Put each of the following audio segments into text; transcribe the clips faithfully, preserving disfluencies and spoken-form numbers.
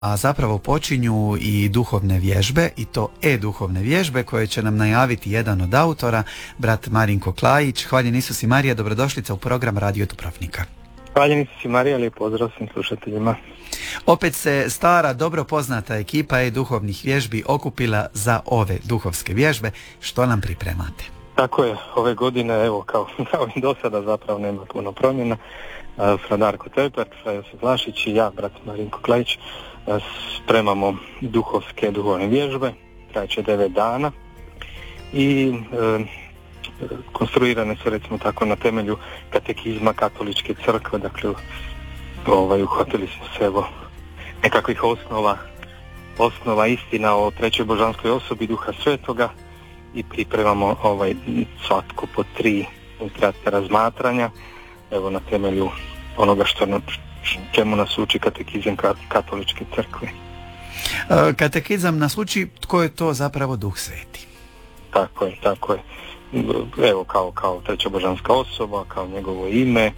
A zapravo počinju i duhovne vježbe, i to e-duhovne vježbe koje će nam najaviti jedan od autora, brat Marinko Klajić. Hvaljen Isus i Marija, dobrodošlica u program Radio Dubrovnika. Hvaljen Isus i Marija, lijep pozdrav svim slušateljima. Opet se stara, dobro poznata ekipa e-duhovnih vježbi okupila za ove duhovske vježbe. Što nam pripremate? Tako je, ove godine, evo, kao, kao i do sada zapravo nema puno promjena. Fra Darko Tepert, fra Josip Vlašić i ja, brat Marinko Klajić, spremamo duhovske duhovne vježbe, trajeće devet dana i e, konstruirane su, recimo tako, na temelju katekizma katoličke crkve. Dakle, ovaj, uhvatili smo se evo nekakvih osnova osnova istina o trećoj božanskoj osobi Duha Svetoga i pripremamo ovaj svatko po tri kratka razmatranja, evo na temelju onoga što nam, čemu nas uči katekizam katoličke crkve. Katekizam nas uči tko je to zapravo Duh Sveti. Tako je, tako je. Evo kao, kao treća božanska osoba, kao njegovo ime,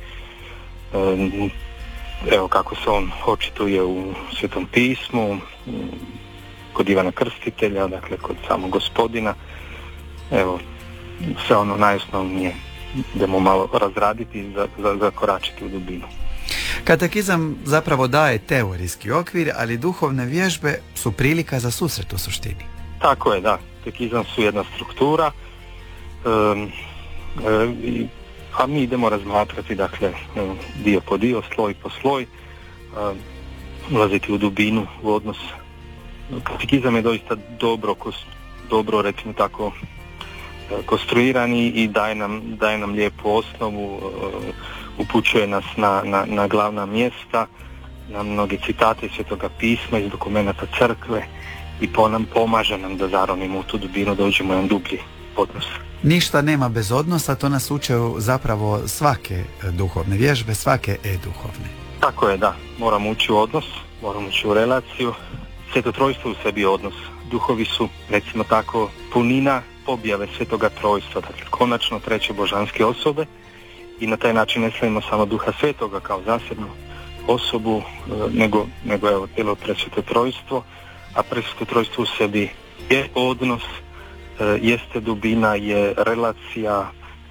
evo kako se on očituje u Svetom pismu, kod Ivana Krstitelja, dakle kod samog Gospodina. Evo, sve ono najosnovnije idemo malo razraditi i za, za, zakoračiti u dubinu. Katekizam zapravo daje teorijski okvir, ali duhovne vježbe su prilika za susret u suštini. Tako je, da. Katekizam su jedna struktura, um, um, a mi idemo razmatrati, dakle, dio po dio, sloj po sloj, um, ulaziti u dubinu, u odnos. Katekizam je doista dobro, dobro recimo tako, konstruirani i daje nam, daje nam lijepu osnovu, upućuje nas na, na, na glavna mjesta, na mnoge citate Svetoga pisma iz dokumenta crkve i po nam pomaže nam da zaronimo u tu dubinu, da uđemo u jedan dublji odnos. Ništa nema bez odnosa, to nas uče zapravo svake duhovne vježbe, svake e-duhovne. Tako je, da. Moramo ući u odnos, moramo ući u relaciju. Sveto trojstvo u sebi je odnos. Duhovi su, recimo tako, punina objave Svetoga trojstva, dakle konačno treće božanske osobe, i na taj način ne slavimo samo Duha Svetoga kao zasebnu osobu, nego, nego evo cijelo presveto trojstvo, a presveto trojstvo u sebi je odnos, jeste dubina, je relacija,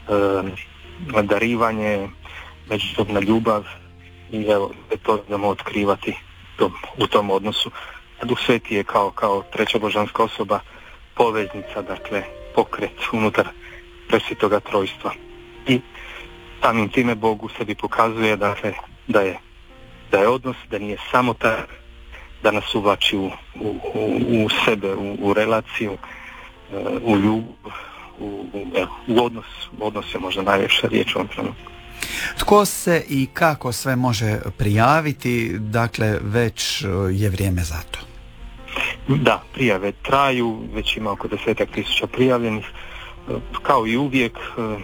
darivanje, međusobna ljubav, i evo to idemo otkrivati tom, u tom odnosu. A Duh Sveti je kao, kao treća božanska osoba poveznica, dakle pokret unutar presvetoga trojstva. I samim time Bog u sebi pokazuje, dakle, da je, da je odnos, da nije samo ta, da nas uvlači u, u, u sebe, u, u relaciju, u ljubav, u, u, u odnos. Odnos je možda najviša riječ u ovom trenutku. Tko se i kako sve može prijaviti, dakle već je vrijeme za to? Da, prijave traju, već ima oko desetak tisuća prijavljenih, kao i uvijek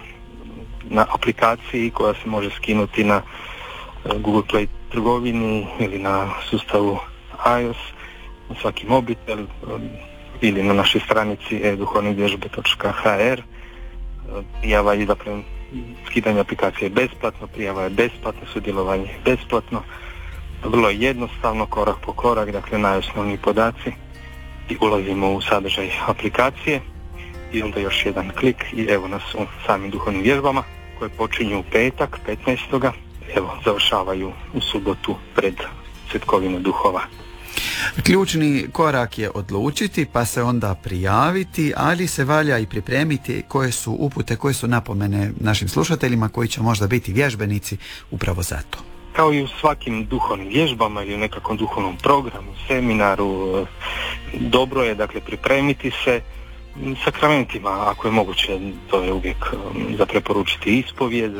na aplikaciji koja se može skinuti na Google Play trgovini ili na sustavu iOS, na svaki mobitel, ili na našoj stranici e duhovne vježbe točka h r. Prijava i zapravo skidanje aplikacije je besplatno, prijava je besplatno, sudjelovanje je besplatno, vrlo je jednostavno, korak po korak, dakle najosnovniji podaci, i ulazimo u sadržaj aplikacije i onda još jedan klik i evo nas u samim duhovnim vježbama koje počinju u petak petnaestoga evo završavaju u subotu pred Svetkovinu duhova. Ključni korak je odlučiti, pa se onda prijaviti, ali se valja i pripremiti koje su upute, koje su napomene našim slušateljima koji će možda biti vježbenici upravo za to. Kao i u svakim duhovnim vježbama ili u nekakvom duhovnom programu, seminaru, dobro je, dakle, pripremiti se sakramentima, ako je moguće. To je uvijek za preporučiti ispovijed,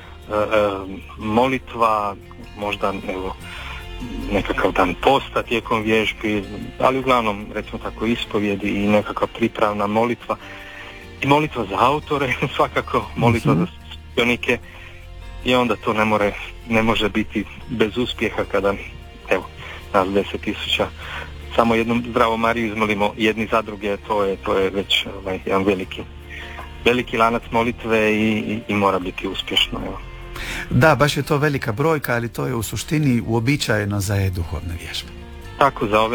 molitva, možda evo nekakav dan posta tijekom vježbi, ali uglavnom recimo tako ispovjedi i nekakva pripravna molitva i molitva za autore, svakako molitva mm-hmm. za sudionike, i onda to ne, more, ne može biti bez uspjeha kada evo nas deset tisuća samo jednu zdravu Mariju izmolimo jedni za druge, to je, to je već ovaj, jedan veliki veliki lanac molitve i, i, i mora biti uspješno, evo. Da, baš je to velika brojka, ali to je u suštini uobičajeno za e-duhovne vježbe. tako za ove